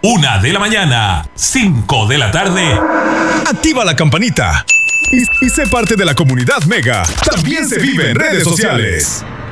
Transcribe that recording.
1 de la mañana, 5 de la tarde. Activa la campanita y sé parte de la comunidad Mega. También se vive en redes sociales.